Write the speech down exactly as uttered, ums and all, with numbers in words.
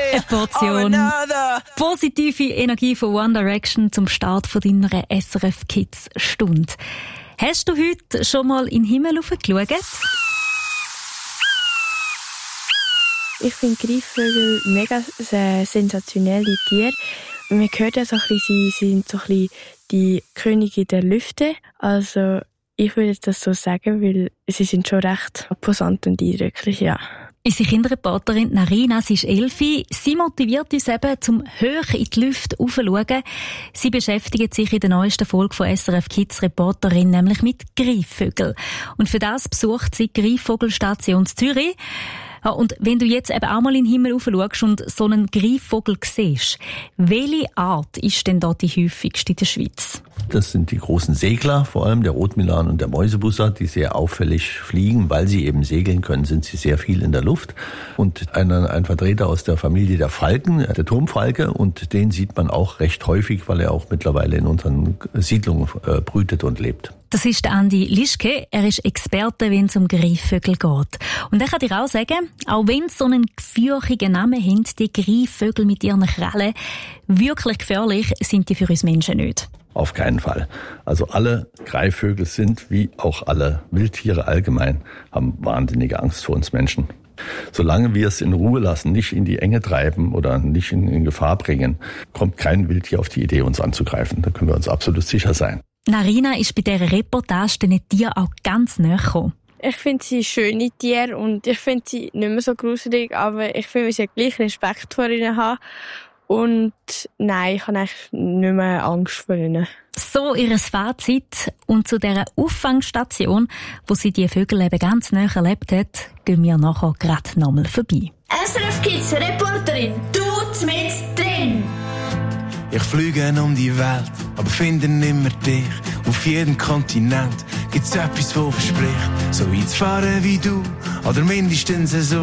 Eine Portion positive Energie von One Direction zum Start von deiner S R F Kids Stunde. Hast du heute schon mal in den Himmel geschaut? Ich finde Greifvögel mega sensationelle Tiere. Man hört ja so ein bisschen, sie sind so ein bisschen die Könige der Lüfte. Also ich würde das so sagen, weil sie sind schon recht imposant und eindrücklich, ja. Unsere Kinderreporterin Narina, sie ist elfi. Sie motiviert uns eben, zum hoch in die Lüfte raufzuschauen. Sie beschäftigt sich in der neuesten Folge von S R F Kids Reporterin nämlich mit Greifvögeln. Und für das besucht sie die Greifvogelstation Zürich. Ja, und wenn du jetzt eben auch mal in den Himmel raufschaust und so einen Greifvogel siehst, welche Art ist denn da die häufigste in der Schweiz? Das sind die großen Segler, vor allem der Rotmilan und der Mäusebusser, die sehr auffällig fliegen. Weil sie eben segeln können, sind sie sehr viel in der Luft. Und ein, ein Vertreter aus der Familie der Falken, der Turmfalke, und den sieht man auch recht häufig, weil er auch mittlerweile in unseren Siedlungen äh, brütet und lebt. Das ist Andi Lischke. Er ist Experte, wenn es um Greifvögel geht. Und er kann dir auch sagen, auch wenn sie so einen gefürchigen Namen haben, die Greifvögel mit ihren Krallen, wirklich gefährlich sind die für uns Menschen nicht. Auf keinen Fall. Also alle Greifvögel sind, wie auch alle Wildtiere allgemein, haben wahnsinnige Angst vor uns Menschen. Solange wir es in Ruhe lassen, nicht in die Enge treiben oder nicht in, in Gefahr bringen, kommt kein Wildtier auf die Idee, uns anzugreifen. Da können wir uns absolut sicher sein. Narina ist bei dieser Reportage den Tieren auch ganz nahe gekommen. Ich finde sie schöne Tiere und ich finde sie nicht mehr so gruselig, aber ich finde, wir sollten gleich Respekt vor ihnen haben. Und nein, ich habe eigentlich nicht mehr Angst vor ihnen. So ihr Fazit. Und zu dieser Auffangstation, wo sie die Vögel eben ganz nahe erlebt hat, gehen wir nachher gerade nochmal vorbei. S R F Kids Reporterin, du mit drin! Ich fliege um die Welt, aber finde nimmer dich. Auf jedem Kontinent gibt's etwas, wo verspricht, so weit zu fahren wie du, oder mindestens so.